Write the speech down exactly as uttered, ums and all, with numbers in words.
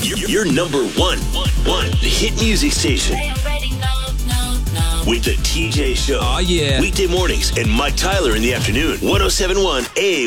Your, your number one, one hit music station. With the T J Show. Oh, yeah. Weekday mornings and Mike Tyler in the afternoon. one oh seven point one A.